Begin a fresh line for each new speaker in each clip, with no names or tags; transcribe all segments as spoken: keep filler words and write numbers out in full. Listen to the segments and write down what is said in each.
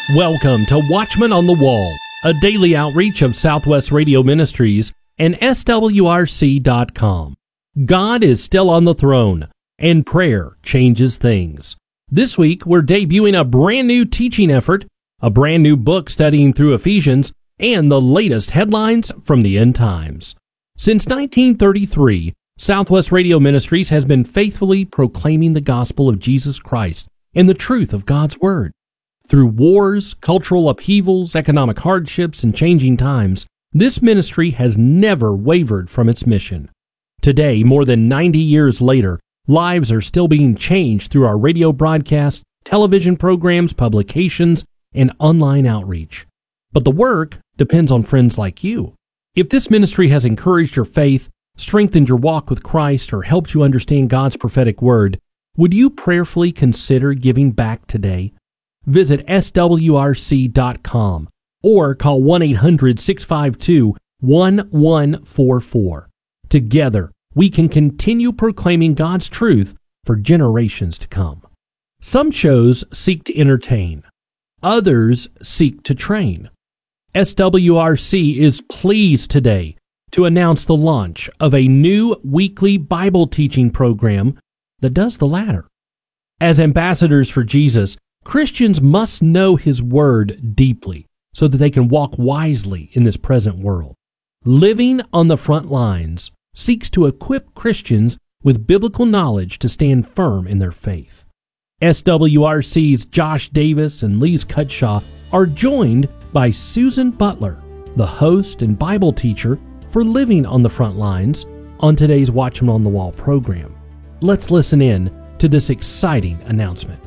Welcome to Watchman on the Wall, a daily outreach of Southwest Radio Ministries and S W R C dot com. God is still on the throne, and prayer changes things. This week, we're debuting a brand new teaching effort, a brand new book studying through Ephesians, and the latest headlines from the end times. Since nineteen thirty-three, Southwest Radio Ministries has been faithfully proclaiming the gospel of Jesus Christ and the truth of God's Word. Through wars, cultural upheavals, economic hardships, and changing times, this ministry has never wavered from its mission. Today, more than ninety years later, lives are still being changed through our radio broadcasts, television programs, publications, and online outreach. But the work depends on friends like you. If this ministry has encouraged your faith, strengthened your walk with Christ, or helped you understand God's prophetic word, would you prayerfully consider giving back today? Visit S W R C dot com or call one eight hundred, six five two, one one four four. Together, we can continue proclaiming God's truth for generations to come. Some shows seek to entertain. Others seek to train. S W R C is pleased today to announce the launch of a new weekly Bible teaching program that does the latter. As ambassadors for Jesus, Christians must know His Word deeply so that they can walk wisely in this present world. Living on the Front Lines seeks to equip Christians with biblical knowledge to stand firm in their faith. S W R C's Josh Davis and Lise Cutshaw are joined by Susan Butler, the host and Bible teacher for Living on the Front Lines, on today's Watchman on the Wall program. Let's listen in to this exciting announcement.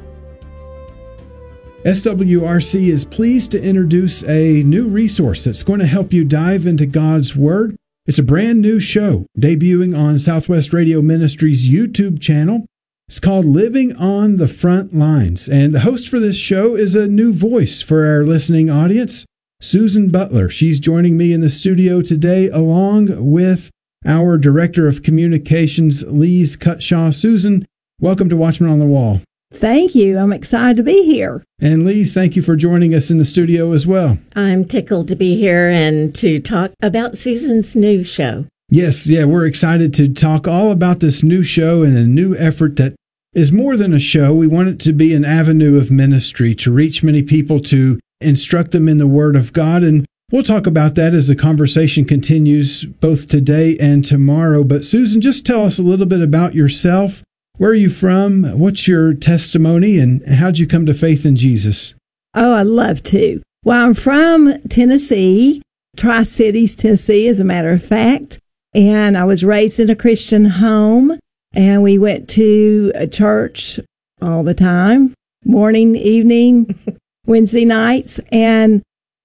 S W R C is pleased to introduce a new resource that's going to help you dive into God's Word. It's a brand new show debuting on Southwest Radio Ministries' YouTube channel. It's called Living on the Front Lines, and the host for this show is a new voice for our listening audience, Susan Butler. She's joining me in the studio today along with our Director of Communications, Lise Cutshaw. Susan, welcome to Watchman on the Wall.
Thank you. I'm excited to be here.
And Lise, thank you for joining us in the studio as well.
I'm tickled to be here and to talk about Susan's new show.
Yes, yeah, we're excited to talk all about this new show and a new effort that is more than a show. We want it to be an avenue of ministry to reach many people, to instruct them in the Word of God. And we'll talk about that as the conversation continues both today and tomorrow. But Susan, just tell us a little bit about yourself. Where are you from? What's your testimony? And how'd you come to faith in Jesus?
Oh, I'd love to. Well, I'm from Tennessee, Tri-Cities, Tennessee, as a matter of fact. And I was raised in a Christian home. And we went to a church all the time, morning, evening, Wednesday nights. And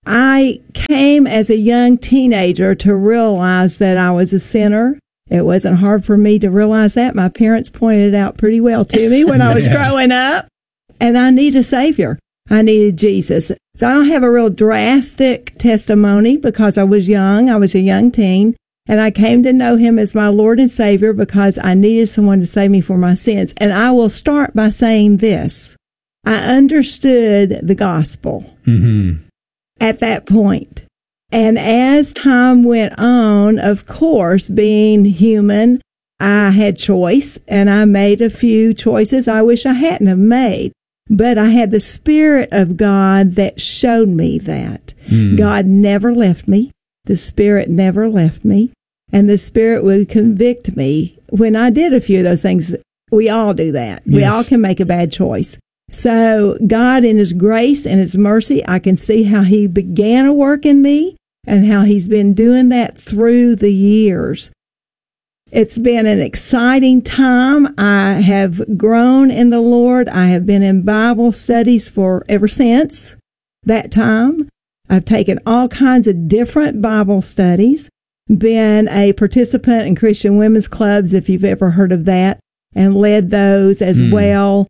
I came as a young teenager to realize that I was a sinner. It wasn't hard for me to realize that. My parents pointed it out pretty well to me when I was yeah. growing up. And I needed a Savior. I needed Jesus. So I don't have a real drastic testimony because I was young. I was a young teen. And I came to know Him as my Lord and Savior because I needed someone to save me from my sins. And I will start by saying this. I understood the gospel mm-hmm. at that point. And as time went on, of course, being human, I had choice, and I made a few choices I wish I hadn't have made. But I had the Spirit of God that showed me that. Mm. God never left me. The Spirit never left me. And the Spirit would convict me when I did a few of those things. We all do that. Yes. We all can make a bad choice. So God, in His grace and His mercy, I can see how He began a work in me and how He's been doing that through the years. It's been an exciting time. I have grown in the Lord. I have been in Bible studies for ever since that time. I've taken all kinds of different Bible studies, been a participant in Christian women's clubs, if you've ever heard of that, and led those as mm. well,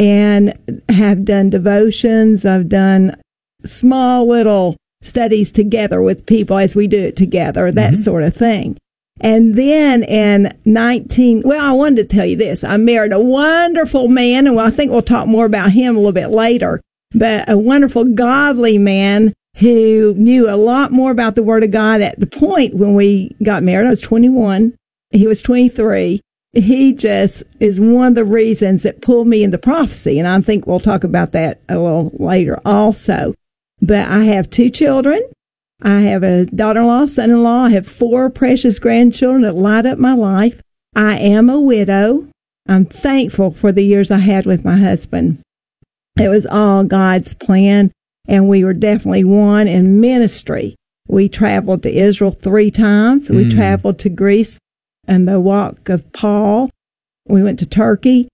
and have done devotions. I've done small little studies together with people as we do it together, that mm-hmm. sort of thing. And then in nineteen, well, I wanted to tell you this. I married a wonderful man, and I think we'll talk more about him a little bit later. but a wonderful, godly man who knew a lot more about the Word of God at the point when we got married. I was twenty-one. He was twenty-three. He just is one of the reasons that pulled me into prophecy. And I think we'll talk about that a little later also. But I have two children. I have a daughter-in-law, son-in-law. I have four precious grandchildren that light up my life. I am a widow. I'm thankful for the years I had with my husband. It was all God's plan, and we were definitely one in ministry. We traveled to Israel three times. We mm. traveled to Greece and the walk of Paul. We went to Turkey.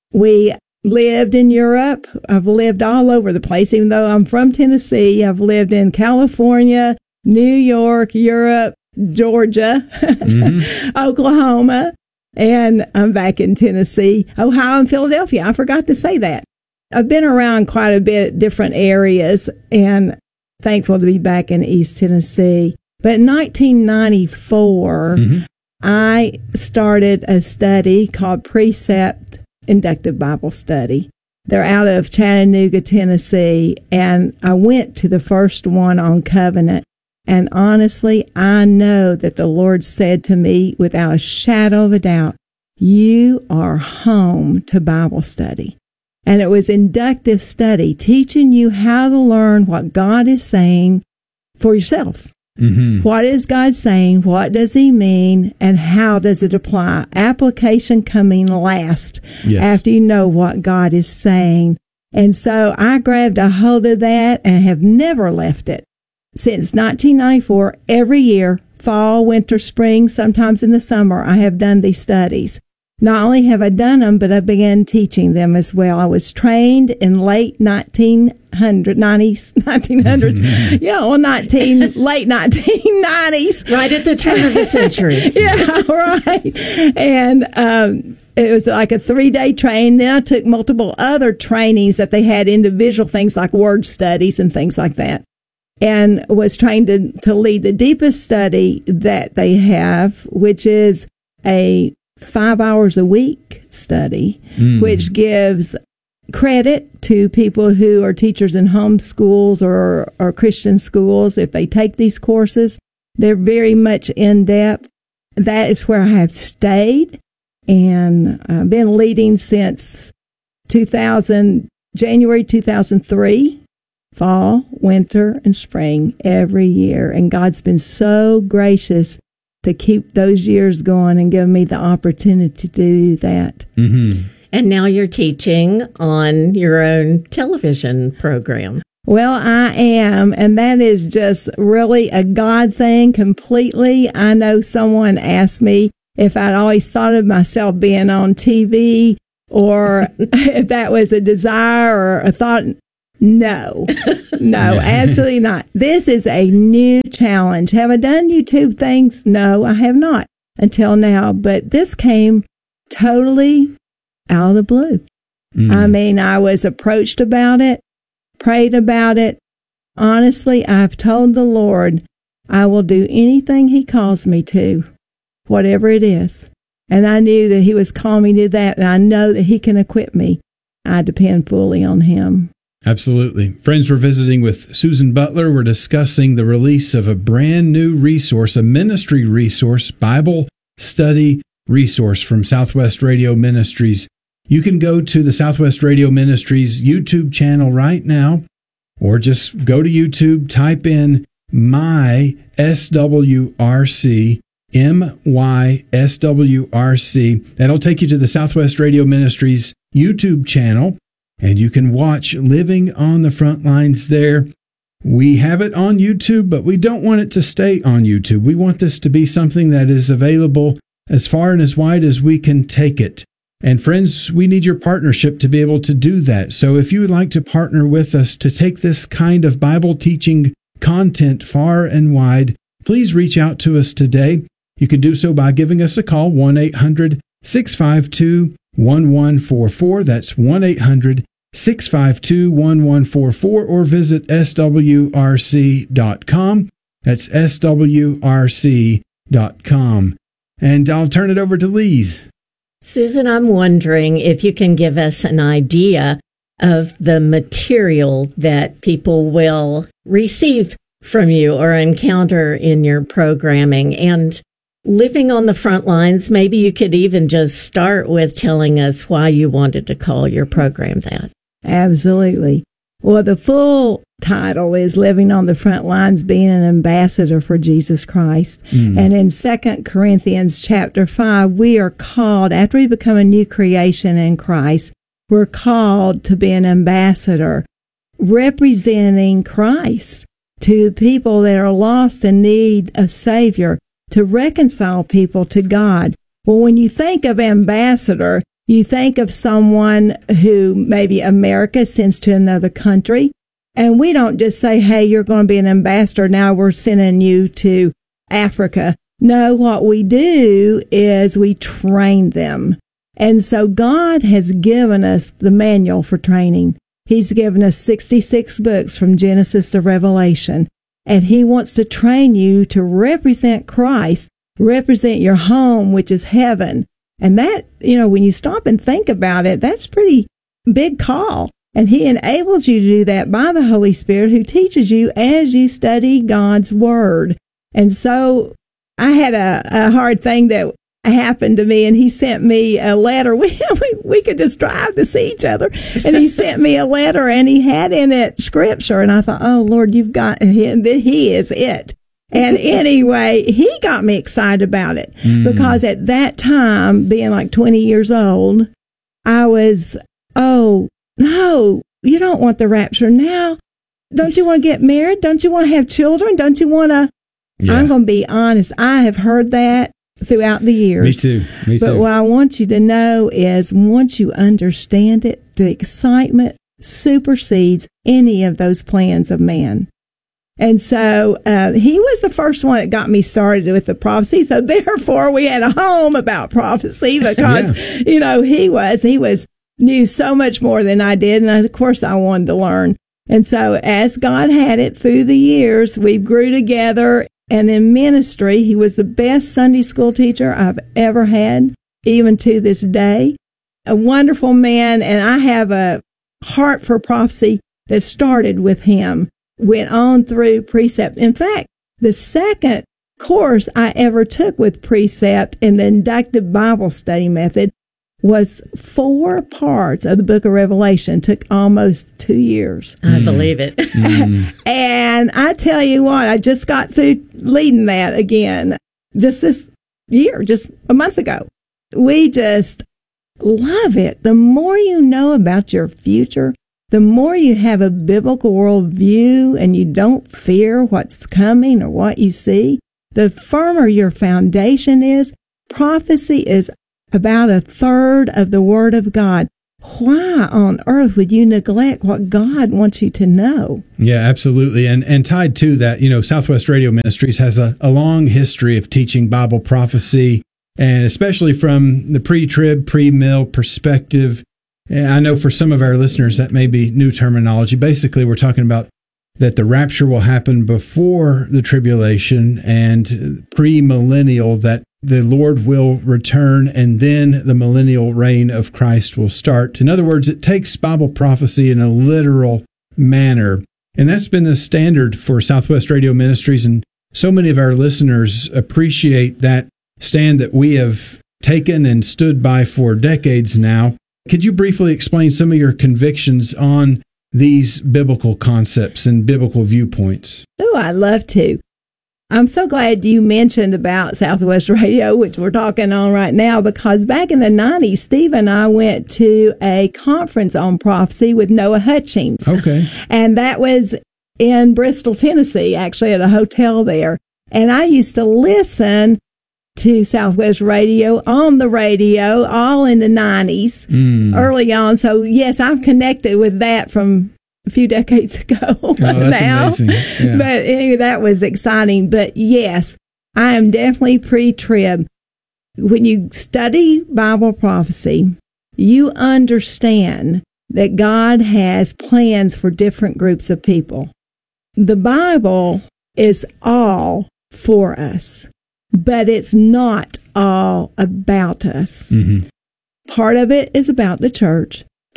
We lived in Europe. I've lived all over the place. Even though I'm from Tennessee, I've lived in California, New York, Europe, Georgia, mm-hmm. Oklahoma, and I'm back in Tennessee, Ohio, and Philadelphia. I forgot to say that. I've been around quite a bit, different areas, and thankful to be back in East Tennessee. But in nineteen ninety-four, mm-hmm. I started a study called Precept Inductive Bible Study. They're out of Chattanooga, Tennessee, and I went to the first one on covenant. And honestly, I know that the Lord said to me without a shadow of a doubt, you are home to Bible study. And it was inductive study, teaching you how to learn what God is saying for yourself. Mm-hmm. What is God saying? What does he mean? And how does it apply? Application coming last yes. after you know what God is saying. And so I grabbed a hold of that and have never left it. Since nineteen ninety-four, every year, fall, winter, spring, sometimes in the summer, I have done these studies. Not only have I done them, but I began teaching them as well. I was trained in late nineteen hundreds, nineties, nineteen hundreds. yeah, well, nineteen, late nineteen nineties.
Right at the turn of the century.
yeah, right. And um, it was like a three-day training. Then I took multiple other trainings that they had, individual things like word studies and things like that, and was trained to, to lead the deepest study that they have, which is a five hours a week study, mm. which gives credit to people who are teachers in home schools or, or Christian schools. If they take these courses, they're very much in depth. That is where I have stayed, and I've been leading since two thousand, January two thousand three, fall, winter, and spring every year. And God's been so gracious to keep those years going and give me the opportunity to do that.
Mm-hmm. And now you're teaching on your own television program.
Well, I am, and that is just really a God thing completely. I know someone asked me if I'd always thought of myself being on T V or if that was a desire or a thought. No, no, absolutely not. This is a new challenge. Have I done YouTube things? No, I have not until now. But this came totally out of the blue. Mm. I mean, I was approached about it, prayed about it. Honestly, I've told the Lord I will do anything he calls me to, whatever it is. And I knew that he was calling me to that, and I know that he can equip me. I depend fully on him.
Absolutely. Friends, we're visiting with Susan Butler. We're discussing the release of a brand new resource, a ministry resource, Bible study resource from Southwest Radio Ministries. You can go to the Southwest Radio Ministries YouTube channel right now, or just go to YouTube, type in My S W R C, M Y S W R C. That'll take you to the Southwest Radio Ministries YouTube channel. And you can watch Living on the Front Lines there. We have it on YouTube, but we don't want it to stay on YouTube. We want this to be something that is available as far and as wide as we can take it. And friends, we need your partnership to be able to do that. So if you would like to partner with us to take this kind of Bible teaching content far and wide, please reach out to us today. You can do so by giving us a call, one eight hundred six five two one one four four. That's one eight hundred six five two one one four four, or visit S W R C dot com. That's S W R C dot com. And I'll turn it over to Lise.
Susan, I'm wondering if you can give us an idea of the material that people will receive from you or encounter in your programming. And living on the front lines, maybe you could even just start with telling us why you wanted to call your program that.
Absolutely. Well, the full title is Living on the Front Lines, Being an Ambassador for Jesus Christ. Mm. And in Second Corinthians chapter five, we are called, after we become a new creation in Christ, we're called to be an ambassador representing Christ to people that are lost and need a Savior, to reconcile people to God. Well, when you think of ambassador, you think of someone who maybe America sends to another country, and we don't just say, hey, you're going to be an ambassador, now we're sending you to Africa. No, what we do is we train them. And so God has given us the manual for training. He's given us sixty-six books from Genesis to Revelation, and He wants to train you to represent Christ, represent your home, which is heaven. And that, you know, when you stop and think about it, that's pretty big call. And He enables you to do that by the Holy Spirit, who teaches you as you study God's Word. And so I had a, a hard thing that happened to me, and he sent me a letter. We, we we could just drive to see each other, and he sent me a letter, and he had in it scripture, and I thought, oh Lord, you've got him. He is it. And anyway, he got me excited about it mm. because at that time, being like twenty years old, I was, oh no, you don't want the rapture now. Don't you want to get married? Don't you want to have children? Don't you want to? Yeah. I'm going to be honest. I have heard that throughout the years.
Me too. Me
but
too.
what I want you to know is once you understand it, the excitement supersedes any of those plans of man. And so uh, he was the first one that got me started with the prophecy. So therefore, we had a home about prophecy because, yeah. you know, he was, he was, knew so much more than I did. And of course, I wanted to learn. And so as God had it through the years, we grew together. And in ministry, he was the best Sunday school teacher I've ever had, even to this day. A wonderful man, and I have a heart for prophecy that started with him, went on through Precept. In fact, the second course I ever took with Precept in the inductive Bible study method was four parts of the book of Revelation. It took almost two years.
I mm. believe it.
Mm. And I tell you what, I just got through leading that again just this year, just a month ago. We just love it. The more you know about your future, the more you have a biblical worldview and you don't fear what's coming or what you see, the firmer your foundation is. Prophecy is about a third of the Word of God. Why on earth would you neglect what God wants you to know?
Yeah, absolutely. And and tied to that, you know, Southwest Radio Ministries has a, a long history of teaching Bible prophecy, and especially from the pre-trib, pre-mill perspective. And I know for some of our listeners that may be new terminology. Basically, we're talking about that the rapture will happen before the tribulation, and pre-millennial, that the Lord will return, and then the millennial reign of Christ will start. In other words, it takes Bible prophecy in a literal manner. And that's been the standard for Southwest Radio Ministries, and so many of our listeners appreciate that stand that we have taken and stood by for decades now. Could you briefly explain some of your convictions on these biblical concepts and biblical viewpoints?
Oh, I'd love to. I'm so glad you mentioned about Southwest Radio, which we're talking on right now, because back in the nineties, Steve and I went to a conference on prophecy with Noah Hutchings.
Okay.
And that was in Bristol, Tennessee, actually at a hotel there. And I used to listen to Southwest Radio on the radio all in the nineties, mm. early on. So, yes, I've connected with that from a few decades ago
oh, that's
now.
Amazing. Yeah.
But anyway, that was exciting. But yes, I am definitely pre-trib. When you study Bible prophecy, you understand that God has plans for different groups of people. The Bible is all for us, but it's not all about us. Mm-hmm. Part of it is about the church.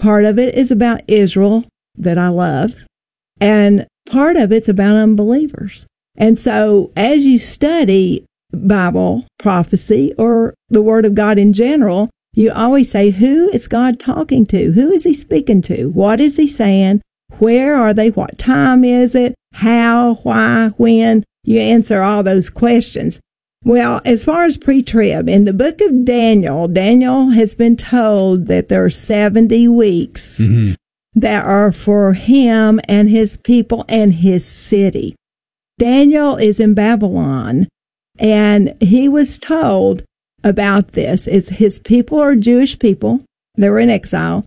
part of it is about Israel that I love, and part of it's about unbelievers. And so as you study Bible prophecy or the Word of God in general, you always say, who is God talking to? Who is he speaking to? What is he saying? Where are they? What time is it? How, why, when? You answer all those questions. Well, as far as pre-trib, in the book of Daniel, Daniel has been told that there are seventy weeks mm-hmm. that are for him and his people and his city. Daniel is in Babylon, and he was told about this. It's his people are Jewish people. They were in exile.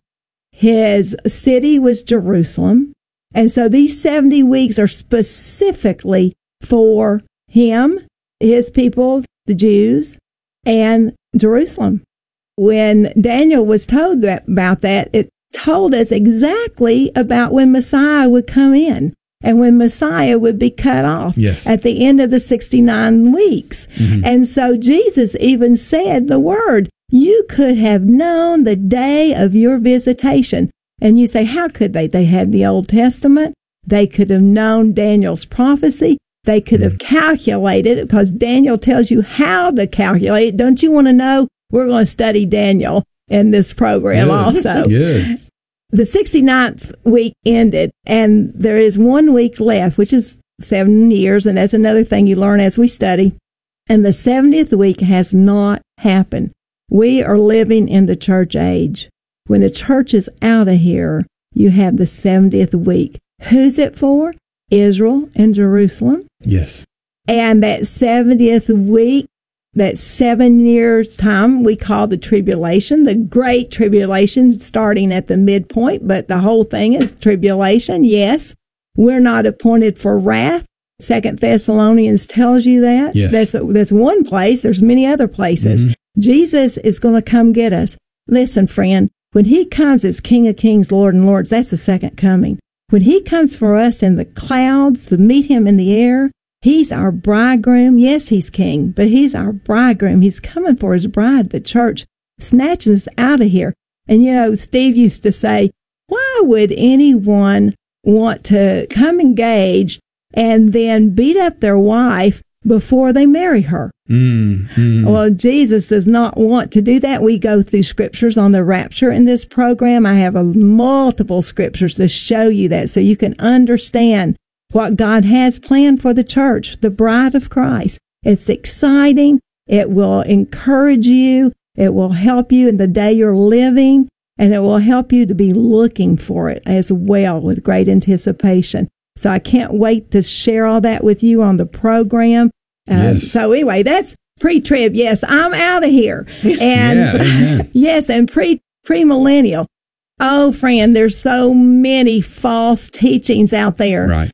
His city was Jerusalem. And so these seventy weeks are specifically for him, his people, the Jews, and Jerusalem. When Daniel was told that, about that, it told us exactly about when Messiah would come in and when Messiah would be cut off
yes.
at the end of the sixty-nine weeks. Mm-hmm. And so Jesus even said the word, you could have known the day of your visitation. And you say, how could they? They had the Old Testament. They could have known Daniel's prophecy. They could have calculated it, because Daniel tells you how to calculate it. Don't you want to know? We're going to study Daniel in this program
Good.
also.
Good.
The sixty-ninth week ended, and there is one week left, which is seven years, and that's another thing you learn as we study. And the seventieth week has not happened. We are living in the church age. When the church is out of here, you have the seventieth week. Who's it for? Israel and Jerusalem.
Yes.
And that seventieth week, that seven years time, we call the tribulation, the great tribulation, starting at the midpoint, but the whole thing is tribulation. Yes, we're not appointed for wrath. Second Thessalonians tells you that.
Yes.
That's, that's one place. There's many other places. Mm-hmm. Jesus is going to come get us. Listen, friend, when he comes as King of Kings, Lord and Lords, that's the second coming. When he comes for us in the clouds to meet him in the air, he's our bridegroom. Yes, he's king, but he's our bridegroom. He's coming for his bride, the church, snatching us out of here. And, you know, Steve used to say, why would anyone want to come engaged and then beat up their wife before they marry her? Mm, mm. Well, Jesus does not want to do that. We go through scriptures on the rapture in this program. I have a multiple scriptures to show you that so you can understand what God has planned for the church, the bride of Christ. It's exciting. It will encourage you. It will help you in the day you're living, and it will help you to be looking for it as well with great anticipation. So I can't wait to share all that with you on the program. Uh, yes. So anyway, that's pre-trib. Yes, I'm out of here. And
yeah,
yes, and pre pre-millennial. Oh, friend, there's so many false teachings out there.
Right.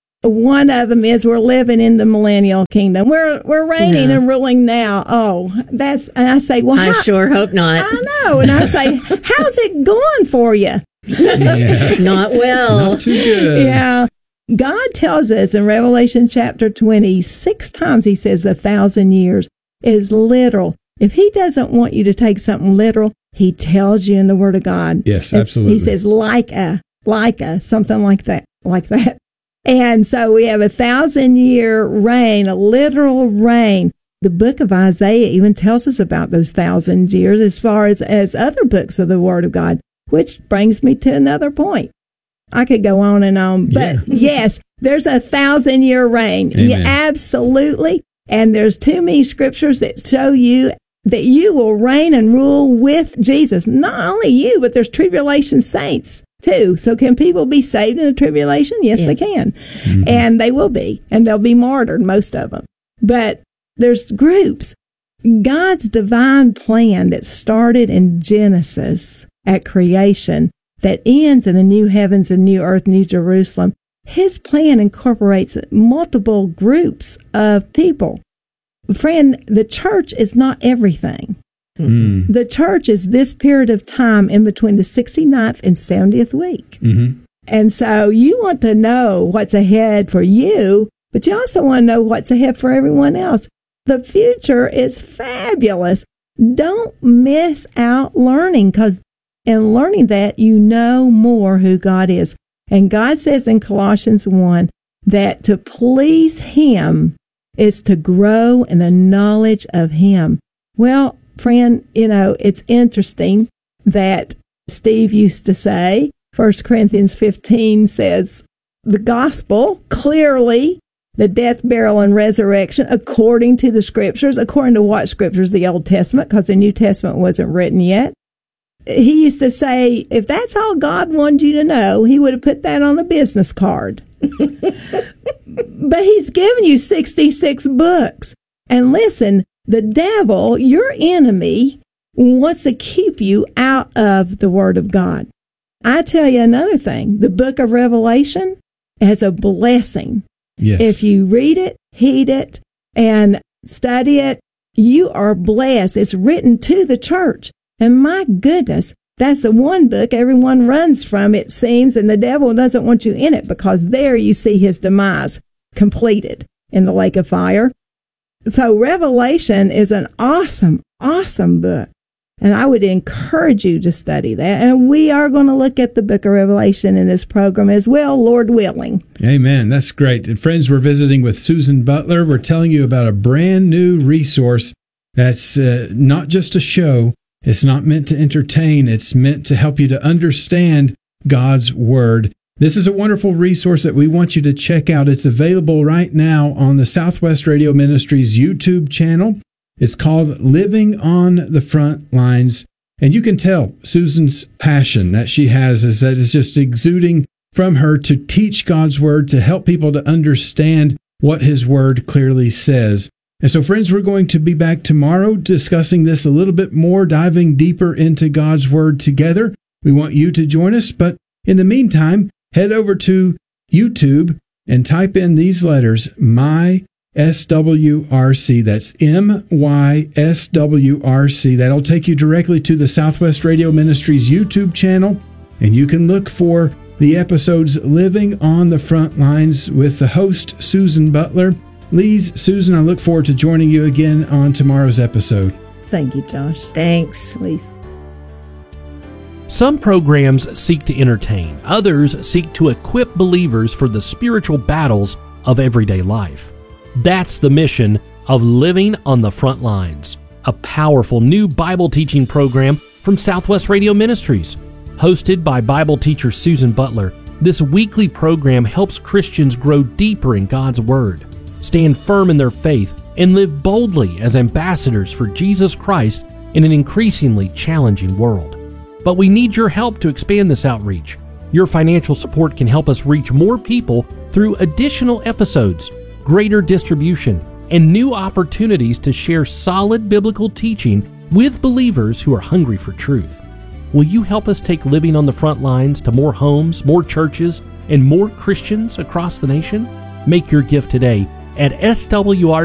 One of them is we're living in the millennial kingdom. We're we're reigning yeah. and ruling now. Oh, that's and I say, well,
I
how,
sure hope not.
I know, and I say, how's it going for you?
Yeah.
Not well.
Not too good.
Yeah. God tells us in Revelation chapter twenty, six times he says a thousand years is literal. If he doesn't want you to take something literal, he tells you in the Word of God.
Yes,
if,
absolutely.
He says like a, like a, something like that, like that. And so we have a thousand year reign, a literal reign. The book of Isaiah even tells us about those thousand years as far as, as other books of the Word of God, which brings me to another point. I could go on and on, but yeah. yes, there's a thousand year reign. Yeah, absolutely. And there's too many scriptures that show you that you will reign and rule with Jesus. Not only you, but there's tribulation saints too. So can people be saved in the tribulation? Yes, yes. they can. Mm-hmm. And they will be, and they'll be martyred, most of them. But there's groups. God's divine plan that started in Genesis at creation, that ends in the new heavens and new earth, new Jerusalem, his plan incorporates multiple groups of people. Friend, the church is not everything. Mm. The church is this period of time in between the sixty-ninth and seventieth week. Mm-hmm. And so you want to know what's ahead for you, but you also want to know what's ahead for everyone else. The future is fabulous. Don't miss out learning, because in learning that, you know more who God is. And God says in Colossians one that to please Him is to grow in the knowledge of Him. Well, friend, you know, it's interesting that Steve used to say, First Corinthians fifteen says, the gospel, clearly, the death, burial, and resurrection, according to the scriptures, according to what scriptures? The Old Testament, because the New Testament wasn't written yet. He used to say, if that's all God wanted you to know, He would have put that on a business card. But He's given you sixty-six books. And listen, the devil, your enemy, wants to keep you out of the Word of God. I tell you another thing, the book of Revelation is a blessing.
Yes.
If you read it, heed it, and study it, you are blessed. It's written to the church. And my goodness, that's the one book everyone runs from, it seems, and the devil doesn't want you in it because there you see his demise completed in the lake of fire. So Revelation is an awesome, awesome book. And I would encourage you to study that. And we are going to look at the book of Revelation in this program as well, Lord willing.
Amen. That's great. And friends, we're visiting with Susan Butler. We're telling you about a brand new resource that's uh, not just a show. It's not meant to entertain. It's meant to help you to understand God's Word. This is a wonderful resource that we want you to check out. It's available right now on the Southwest Radio Ministries YouTube channel. It's called Living on the Front Lines. And you can tell Susan's passion that she has is that it's just exuding from her to teach God's Word, to help people to understand what His Word clearly says. And so, friends, we're going to be back tomorrow discussing this a little bit more, diving deeper into God's Word together. We want you to join us. But in the meantime, head over to YouTube and type in these letters, My S W R C. That's M Y S W R C. That'll take you directly to the Southwest Radio Ministries YouTube channel, and you can look for the episodes Living on the Front Lines with the host, Susan Butler. Please, Susan, I look forward to joining you again on tomorrow's episode.
Thank you, Josh.
Thanks.
Please.
Some programs seek to entertain. Others seek to equip believers for the spiritual battles of everyday life. That's the mission of Living on the Front Lines, a powerful new Bible teaching program from Southwest Radio Ministries. Hosted by Bible teacher Susan Butler, this weekly program helps Christians grow deeper in God's Word, stand firm in their faith, and live boldly as ambassadors for Jesus Christ in an increasingly challenging world. But we need your help to expand this outreach. Your financial support can help us reach more people through additional episodes, greater distribution, and new opportunities to share solid biblical teaching with believers who are hungry for truth. Will you help us take Living on the Front Lines to more homes, more churches, and more Christians across the nation? Make your gift today at S W R